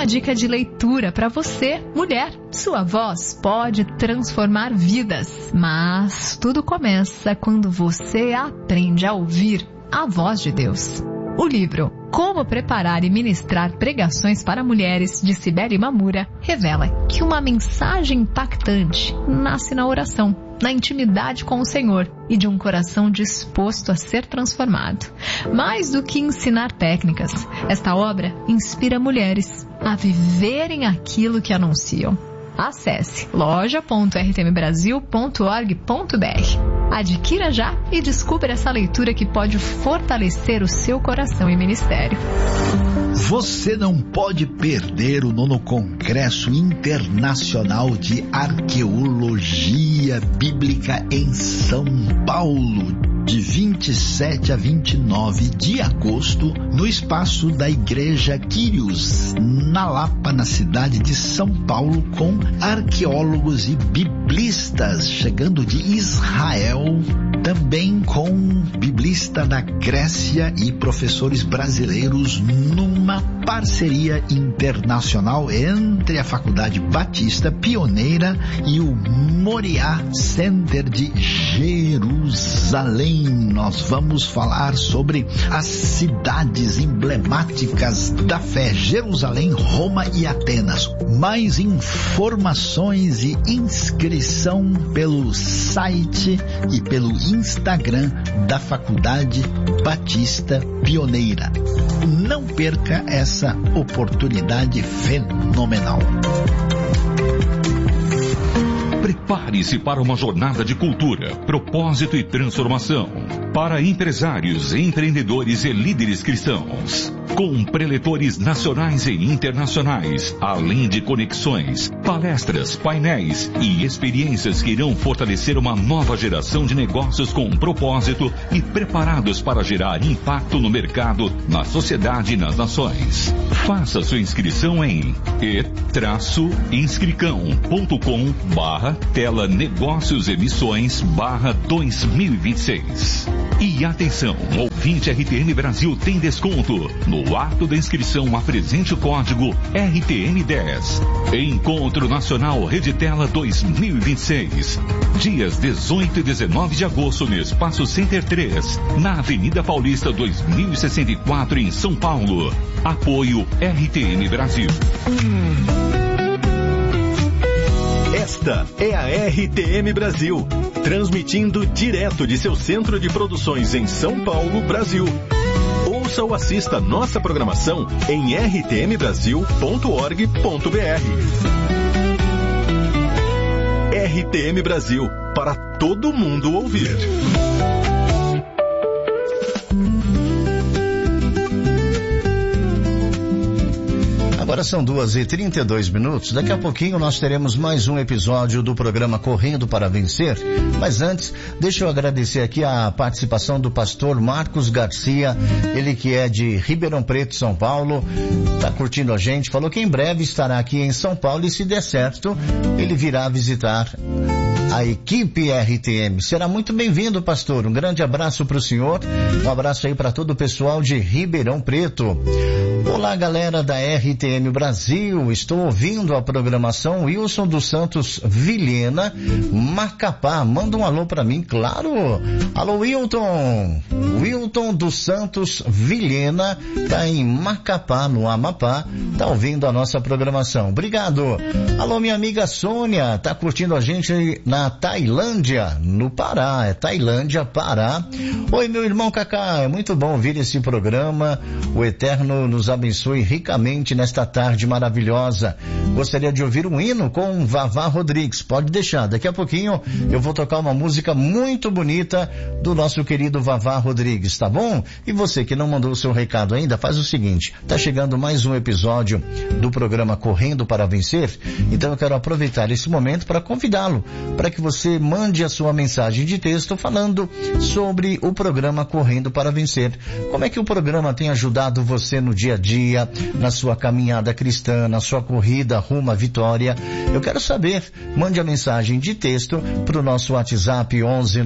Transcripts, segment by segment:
uma dica de leitura para você, mulher. Sua voz pode transformar vidas, mas tudo começa quando você aprende a ouvir a voz de Deus. O livro Como Preparar e Ministrar Pregações para Mulheres, de Cibele Mamura, revela que uma mensagem impactante nasce na oração, na intimidade com o Senhor e de um coração disposto a ser transformado. Mais do que ensinar técnicas, esta obra inspira mulheres a viverem aquilo que anunciam. Acesse loja.rtmbrasil.org.br. Adquira já e descubra essa leitura que pode fortalecer o seu coração e ministério. Você não pode perder o 9º Congresso Internacional de Arqueologia Bíblica em São Paulo, de 27 a 29 de agosto, no espaço da Igreja Quírios, na Lapa, na cidade de São Paulo, com arqueólogos e biblistas chegando de Israel, também com biblista da Grécia e professores brasileiros, numa parceria internacional entre a Faculdade Batista Pioneira e o Moriá Center de Jerusalém. Nós vamos falar sobre as cidades emblemáticas da fé: Jerusalém, Roma e Atenas. Mais informações e inscrição pelo site e pelo Instagram da Faculdade Batista Pioneira. Não perca essa oportunidade fenomenal. Prepare-se para uma jornada de cultura, propósito e transformação. Para empresários, empreendedores e líderes cristãos. Com preletores nacionais e internacionais, além de conexões, palestras, painéis e experiências que irão fortalecer uma nova geração de negócios com propósito e preparados para gerar impacto no mercado, na sociedade e nas nações. Faça sua inscrição em e-inscricão.com/tela negócios emissões /2026. E atenção, ouvinte RTM Brasil tem desconto. No ato da inscrição, apresente o código RTM10. Encontro Nacional Reditela 2026. Dias 18 e 19 de agosto no Espaço Center 3, na Avenida Paulista 2064, em São Paulo. Apoio RTM Brasil. Esta é a RTM Brasil, transmitindo direto de seu centro de produções em São Paulo, Brasil. Ouça ou assista nossa programação em rtmbrasil.org.br. RTM Brasil, para todo mundo ouvir. Agora são 2h32. Daqui a pouquinho nós teremos mais um episódio do programa Correndo para Vencer. Mas antes, deixa eu agradecer aqui a participação do pastor Marcos Garcia, ele que é de Ribeirão Preto, São Paulo, tá curtindo a gente, falou que em breve estará aqui em São Paulo e, se der certo, ele virá visitar a equipe RTM. Será muito bem-vindo, pastor. Um grande abraço para o senhor, um abraço aí para todo o pessoal de Ribeirão Preto. Olá, galera da RTM Brasil, estou ouvindo a programação. Wilson dos Santos Vilhena, Macapá, manda um alô pra mim, claro. Alô, Wilton dos Santos Vilhena, tá em Macapá, no Amapá, tá ouvindo a nossa programação, obrigado. Alô, minha amiga Sônia, tá curtindo a gente na Tailândia, no Pará, é Tailândia, Pará. Oi, meu irmão Cacá, é muito bom ouvir esse programa, o Eterno nos abençoe ricamente nesta tarde maravilhosa. Gostaria de ouvir um hino com Vavá Rodrigues. Pode deixar, daqui a pouquinho eu vou tocar uma música muito bonita do nosso querido Vavá Rodrigues, tá bom? E você que não mandou o seu recado ainda, faz o seguinte, tá chegando mais um episódio do programa Correndo para Vencer, então eu quero aproveitar esse momento para convidá-lo, para que você mande a sua mensagem de texto falando sobre o programa Correndo para Vencer. Como é que o programa tem ajudado você no dia a dia? dia, na sua caminhada cristã, na sua corrida rumo à vitória. Eu quero saber. Mande a mensagem de texto para o nosso WhatsApp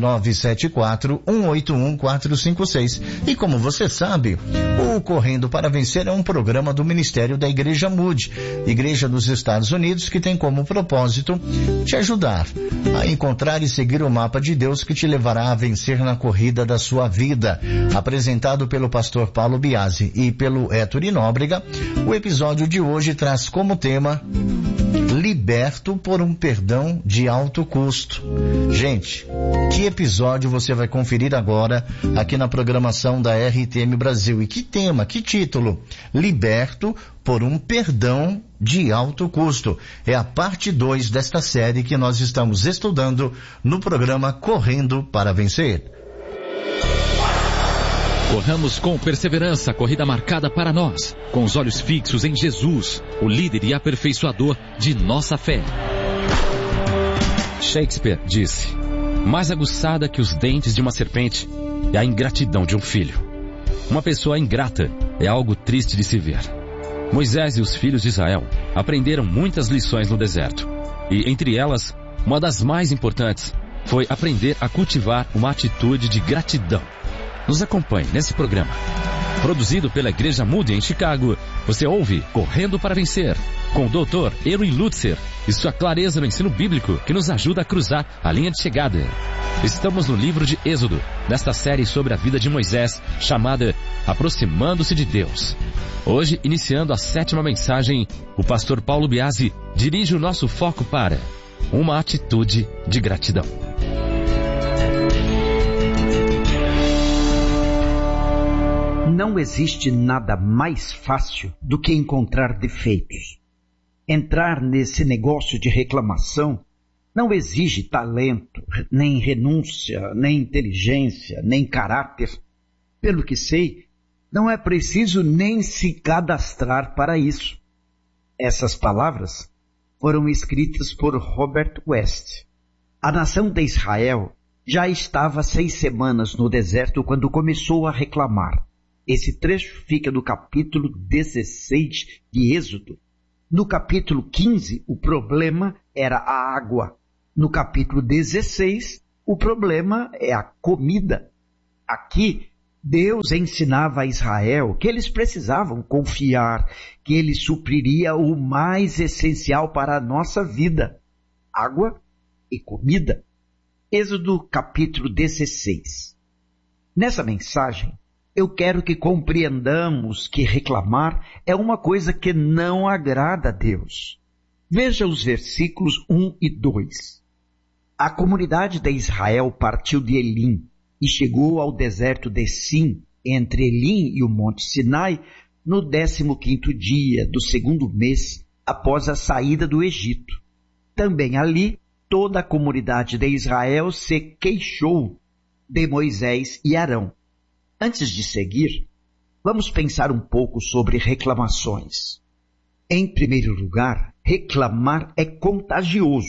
11974-181-456. E como você sabe, o Correndo para Vencer é um programa do Ministério da Igreja Moody, igreja dos Estados Unidos, que tem como propósito te ajudar a encontrar e seguir o mapa de Deus que te levará a vencer na corrida da sua vida. Apresentado pelo pastor Paulo Biasi e pelo Héctor Nóbrega, o episódio de hoje traz como tema Liberto por um perdão de alto custo. Gente, que episódio você vai conferir agora aqui na programação da RTM Brasil? E que tema, que título? Liberto por um perdão de alto custo. É a parte 2 desta série que nós estamos estudando no programa Correndo para Vencer. Corramos com perseverança a corrida marcada para nós, com os olhos fixos em Jesus, o líder e aperfeiçoador de nossa fé. Shakespeare disse: mais aguçada que os dentes de uma serpente é a ingratidão de um filho. Uma pessoa ingrata é algo triste de se ver. Moisés e os filhos de Israel aprenderam muitas lições no deserto, e entre elas, uma das mais importantes foi aprender a cultivar uma atitude de gratidão. Nos acompanhe nesse programa. Produzido pela Igreja Moody em Chicago, você ouve Correndo para Vencer, com o Dr. Erwin Lutzer e sua clareza no ensino bíblico que nos ajuda a cruzar a linha de chegada. Estamos no livro de Êxodo, nesta série sobre a vida de Moisés, chamada Aproximando-se de Deus. Hoje, iniciando a 7ª mensagem, o pastor Paulo Biasi dirige o nosso foco para uma atitude de gratidão. Não existe nada mais fácil do que encontrar defeitos. Entrar nesse negócio de reclamação não exige talento, nem renúncia, nem inteligência, nem caráter. Pelo que sei, não é preciso nem se cadastrar para isso. Essas palavras foram escritas por Robert West. A nação de Israel já estava 6 semanas no deserto quando começou a reclamar. Esse trecho fica no capítulo 16 de Êxodo. No capítulo 15, o problema era a água. No capítulo 16, o problema é a comida. Aqui, Deus ensinava a Israel que eles precisavam confiar, que Ele supriria o mais essencial para a nossa vida: água e comida. Êxodo capítulo 16. Nessa mensagem, eu quero que compreendamos que reclamar é uma coisa que não agrada a Deus. Veja os versículos 1 e 2. A comunidade de Israel partiu de Elim e chegou ao deserto de Sim, entre Elim e o Monte Sinai, no 15º dia do 2º mês após a saída do Egito. Também ali, toda a comunidade de Israel se queixou de Moisés e Arão. Antes de seguir, vamos pensar um pouco sobre reclamações. Em primeiro lugar, reclamar é contagioso.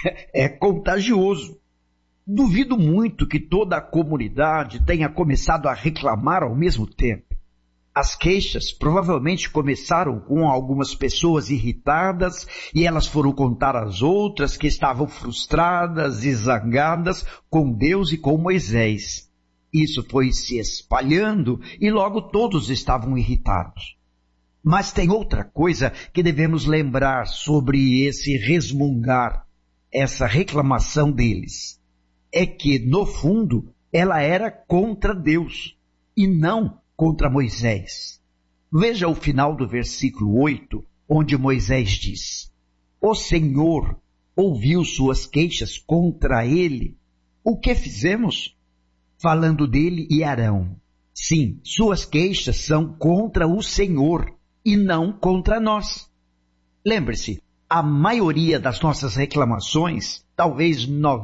É contagioso. Duvido muito que toda a comunidade tenha começado a reclamar ao mesmo tempo. As queixas provavelmente começaram com algumas pessoas irritadas e elas foram contar às outras que estavam frustradas e zangadas com Deus e com Moisés. Isso foi se espalhando e logo todos estavam irritados. Mas tem outra coisa que devemos lembrar sobre esse resmungar, essa reclamação deles. É que, no fundo, ela era contra Deus e não contra Moisés. Veja o final do versículo 8, onde Moisés diz: O Senhor ouviu suas queixas contra ele. O que fizemos? Falando dele e Arão. Sim, suas queixas são contra o Senhor e não contra nós. Lembre-se, a maioria das nossas reclamações, talvez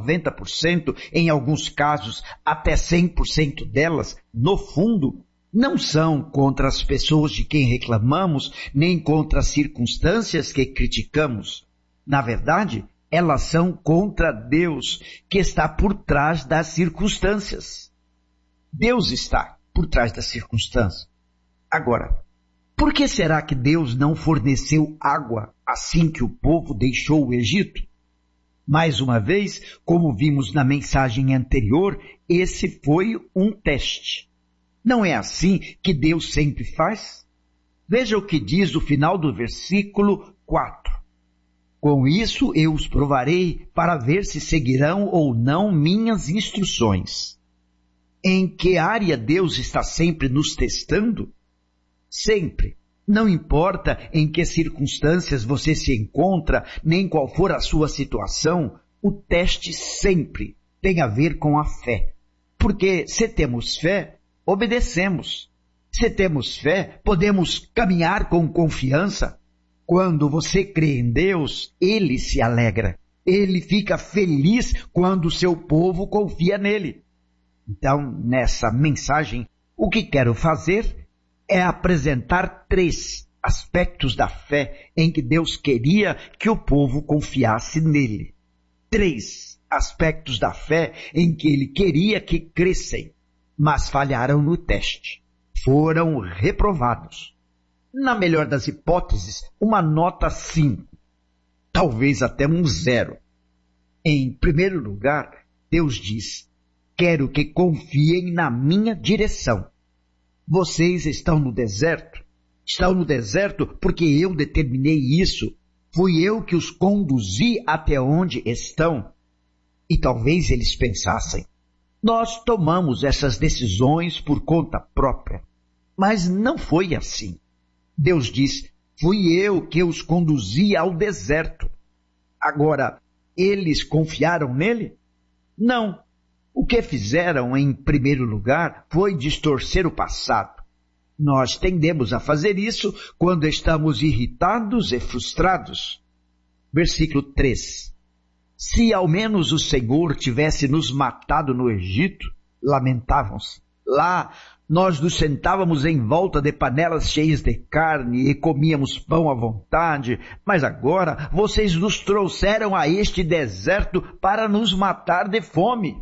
90%, em alguns casos até 100% delas, no fundo, não são contra as pessoas de quem reclamamos, nem contra as circunstâncias que criticamos. Na verdade, elas são contra Deus, que está por trás das circunstâncias. Deus está por trás das circunstâncias. Agora, Por que será que Deus não forneceu água assim que o povo deixou o Egito? Mais uma vez, como vimos na mensagem anterior, esse foi um teste. Não é assim que Deus sempre faz? Veja o que diz o final do versículo 4. Com isso eu os provarei para ver se seguirão ou não minhas instruções. Em que área Deus está sempre nos testando? Sempre. Não importa em que circunstâncias você se encontra, nem qual for a sua situação, o teste sempre tem a ver com a fé. Porque se temos fé, obedecemos. Se temos fé, podemos caminhar com confiança. Quando você crê em Deus, Ele se alegra. Ele fica feliz quando o seu povo confia nele. Então, nessa mensagem, o que quero fazer é apresentar 3 aspectos da fé em que Deus queria que o povo confiasse nele. 3 aspectos da fé em que ele queria que crescem, mas falharam no teste. Foram reprovados. Na melhor das hipóteses, uma nota 5, talvez até um 0. Em primeiro lugar, Deus diz: quero que confiem na minha direção. Vocês estão no deserto? Estão no deserto porque eu determinei isso. Fui eu que os conduzi até onde estão. E talvez eles pensassem: nós tomamos essas decisões por conta própria. Mas não foi assim. Deus diz: fui eu que os conduzi ao deserto. Agora, eles confiaram nele? Não. O que fizeram, em primeiro lugar, foi distorcer o passado. Nós tendemos a fazer isso quando estamos irritados e frustrados. Versículo 3. Se ao menos o Senhor tivesse nos matado no Egito, lamentavam-se. Lá nós nos sentávamos em volta de panelas cheias de carne e comíamos pão à vontade, mas agora vocês nos trouxeram a este deserto para nos matar de fome.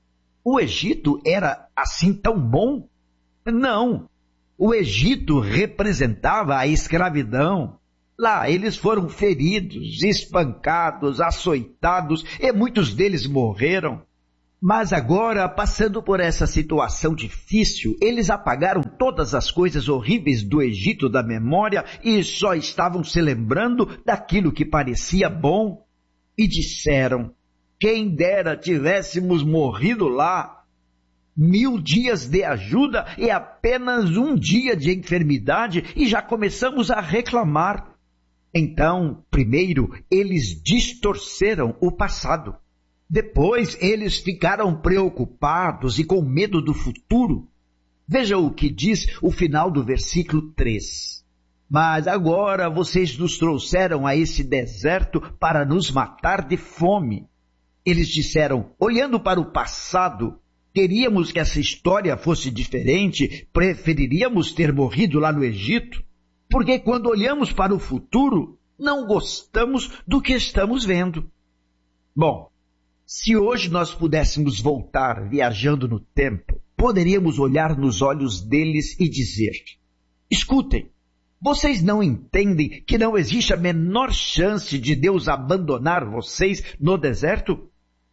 O Egito era assim tão bom? Não. O Egito representava a escravidão. Lá eles foram feridos, espancados, açoitados e muitos deles morreram. Mas agora, passando por essa situação difícil, eles apagaram todas as coisas horríveis do Egito da memória e só estavam se lembrando daquilo que parecia bom. E disseram: quem dera tivéssemos morrido lá. 1000 dias de ajuda e apenas 1 dia de enfermidade e já começamos a reclamar. Então, primeiro, eles distorceram o passado. Depois, eles ficaram preocupados e com medo do futuro. Veja o que diz o final do versículo 3. Mas agora vocês nos trouxeram a esse deserto para nos matar de fome. Eles disseram: olhando para o passado, queríamos que essa história fosse diferente, preferiríamos ter morrido lá no Egito, porque quando olhamos para o futuro, não gostamos do que estamos vendo. Bom, se hoje nós pudéssemos voltar viajando no tempo, poderíamos olhar nos olhos deles e dizer: escutem, vocês não entendem que não existe a menor chance de Deus abandonar vocês no deserto?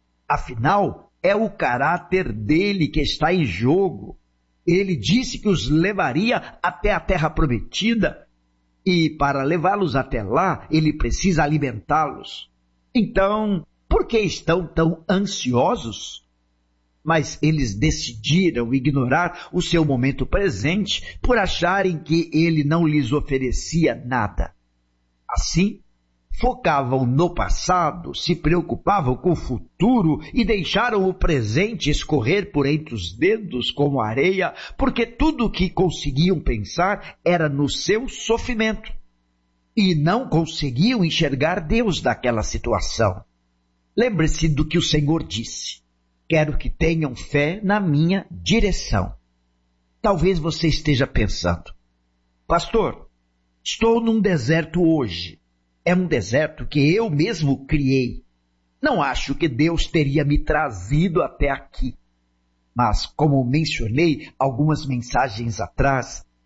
Afinal, é o caráter dele que está em jogo. Ele disse que os levaria até a terra prometida e para levá-los até lá, ele precisa alimentá-los. Então, por que estão tão ansiosos? Mas eles decidiram ignorar o seu momento presente por acharem que ele não lhes oferecia nada. Assim, focavam no passado, se preocupavam com o futuro e deixaram o presente escorrer por entre os dedos como areia, porque tudo o que conseguiam pensar era no seu sofrimento. E não conseguiam enxergar Deus daquela situação. Lembre-se do que o Senhor disse: quero que tenham fé na minha direção. Talvez você esteja pensando: pastor, estou num deserto hoje. É um deserto que eu mesmo criei. Não acho que Deus teria me trazido até aqui. Mas, como mencionei algumas mensagens atrás,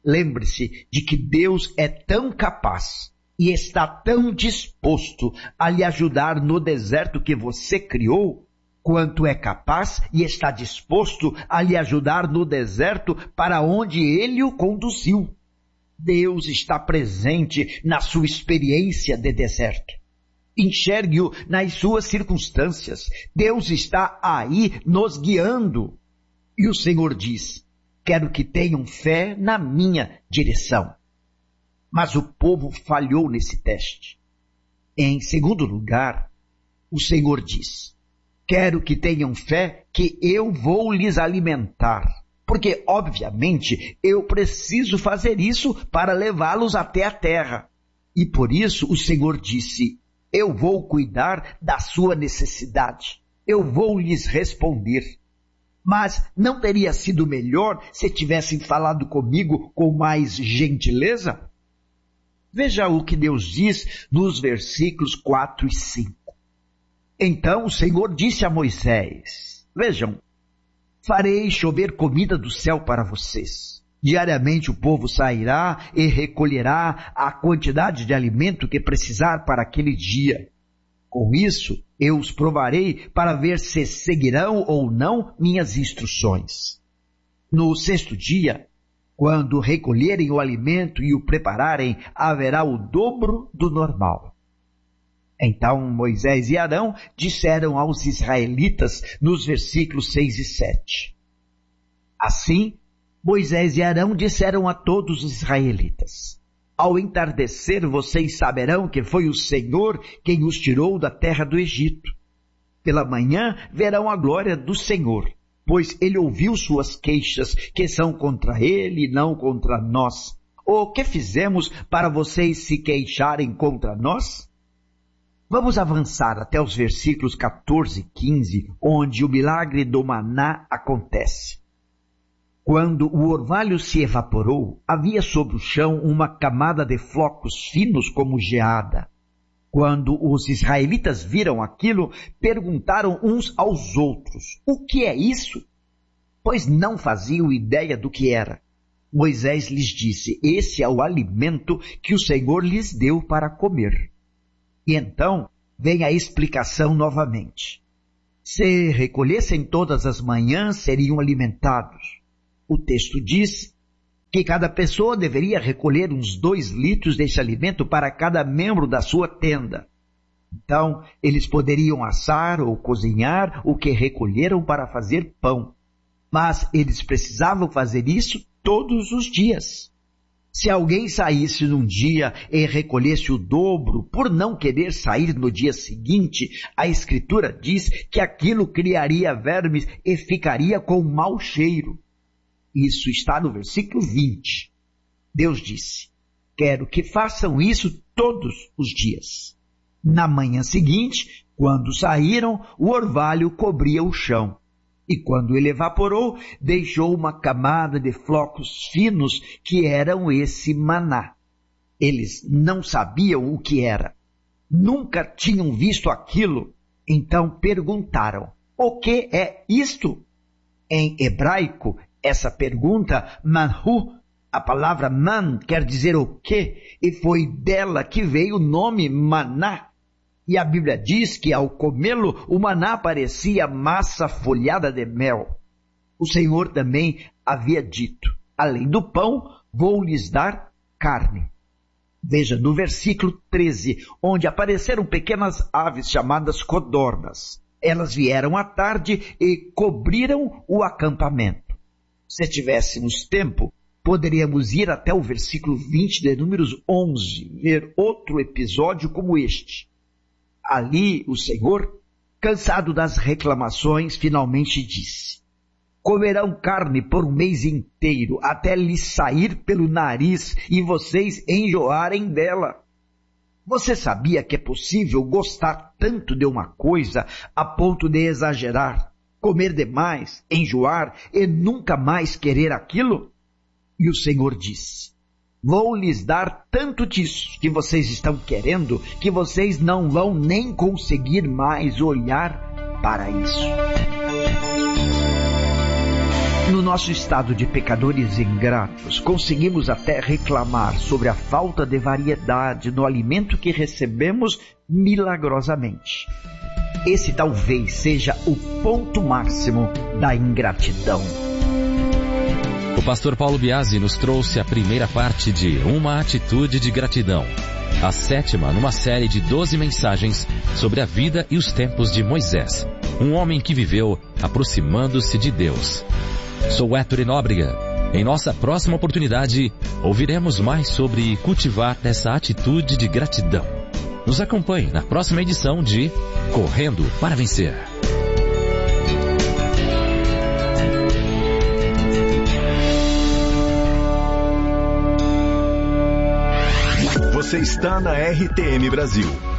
lembre-se de que Deus é tão capaz e está tão disposto a lhe ajudar no deserto que você criou, quanto é capaz e está disposto a lhe ajudar no deserto para onde ele o conduziu. Deus está presente na sua experiência de deserto. Enxergue-o nas suas circunstâncias. Deus está aí nos guiando. E o Senhor diz: quero que tenham fé na minha direção. Mas o povo falhou nesse teste. Em segundo lugar, o Senhor diz: quero que tenham fé que eu vou lhes alimentar. Porque, obviamente, eu preciso fazer isso para levá-los até a terra. E por isso o Senhor disse: eu vou cuidar da sua necessidade. Eu vou lhes responder. Mas não teria sido melhor se tivessem falado comigo com mais gentileza? Veja o que Deus diz nos versículos 4 e 5. Então o Senhor disse a Moisés: vejam, farei chover comida do céu para vocês. Diariamente o povo sairá e recolherá a quantidade de alimento que precisar para aquele dia. Com isso, eu os provarei para ver se seguirão ou não minhas instruções. No sexto dia, quando recolherem o alimento e o prepararem, haverá o dobro do normal. Então Moisés e Arão disseram aos israelitas nos versículos 6 e 7. Assim, Moisés e Arão disseram a todos os israelitas: ao entardecer vocês saberão que foi o Senhor quem os tirou da terra do Egito. Pela manhã verão a glória do Senhor, pois ele ouviu suas queixas, que são contra ele e não contra nós. O que fizemos para vocês se queixarem contra nós? Vamos avançar até os versículos 14 e 15, onde o milagre do maná acontece. Quando o orvalho se evaporou, havia sobre o chão uma camada de flocos finos como geada. Quando os israelitas viram aquilo, perguntaram uns aos outros: o que é isso? Pois não faziam ideia do que era. Moisés lhes disse: esse é o alimento que o Senhor lhes deu para comer. E então vem a explicação novamente. Se recolhessem todas as manhãs, seriam alimentados. O texto diz que cada pessoa deveria recolher uns 2 litros desse alimento para cada membro da sua tenda. Então, eles poderiam assar ou cozinhar o que recolheram para fazer pão. Mas eles precisavam fazer isso todos os dias. Se alguém saísse num dia e recolhesse o dobro por não querer sair no dia seguinte, a Escritura diz que aquilo criaria vermes e ficaria com mau cheiro. Isso está no versículo 20. Deus disse: quero que façam isso todos os dias. Na manhã seguinte, quando saíram, o orvalho cobria o chão. E quando ele evaporou, deixou uma camada de flocos finos que eram esse maná. Eles não sabiam o que era. Nunca tinham visto aquilo. Então perguntaram: o que é isto? Em hebraico, essa pergunta, manhu, a palavra man quer dizer o quê? E foi dela que veio o nome maná. E a Bíblia diz que ao comê-lo, o maná parecia massa folhada de mel. O Senhor também havia dito: além do pão, vou lhes dar carne. Veja no versículo 13, onde apareceram pequenas aves chamadas codornas. Elas vieram à tarde e cobriram o acampamento. Se tivéssemos tempo, poderíamos ir até o versículo 20 de Números 11, ver outro episódio como este. Ali o Senhor, cansado das reclamações, finalmente disse: comerão carne por um mês inteiro, até lhes sair pelo nariz e vocês enjoarem dela. Você sabia que é possível gostar tanto de uma coisa a ponto de exagerar, comer demais, enjoar e nunca mais querer aquilo? E o Senhor disse: vou lhes dar tanto disso que vocês estão querendo, que vocês não vão nem conseguir mais olhar para isso. No nosso estado de pecadores ingratos, conseguimos até reclamar sobre a falta de variedade no alimento que recebemos milagrosamente. Esse talvez seja o ponto máximo da ingratidão. O pastor Paulo Biasi nos trouxe a primeira parte de Uma Atitude de Gratidão, a 7ª numa série de 12 mensagens sobre a vida e os tempos de Moisés, um homem que viveu aproximando-se de Deus. Sou Héctor Nóbrega. Em nossa próxima oportunidade, ouviremos mais sobre cultivar essa atitude de gratidão. Nos acompanhe na próxima edição de Correndo para Vencer. Você está na RTM Brasil.